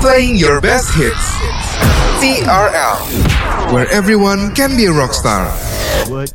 playing your best hits. TRL, where everyone can be a rock star. What?